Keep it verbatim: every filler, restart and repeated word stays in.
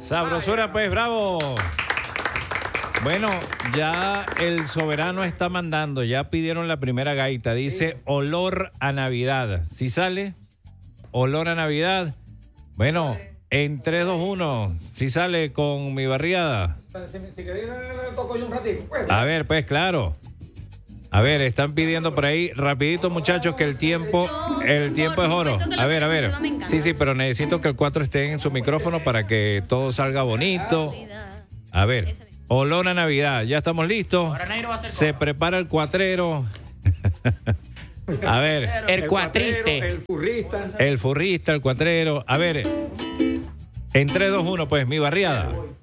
Sabrosura, pues, bravo. Bueno, ya el soberano está mandando, ya pidieron la primera gaita. Dice olor a Navidad. ¿Sí sale? Olor a Navidad. Bueno, en tres, dos, uno. ¿Sí sale con mi barriada? A ver, pues, claro. A ver, están pidiendo por ahí, rapidito, muchachos, que el tiempo, el tiempo es oro. A ver, a ver. Sí, sí, pero necesito que el cuatro esté en su micrófono para que todo salga bonito. A ver, olor a Navidad, ya estamos listos. Se prepara el cuatrero. A ver. El cuatriste. El furrista. El furrista, el cuatrero. A ver, en tres, dos, uno, pues, mi barriada.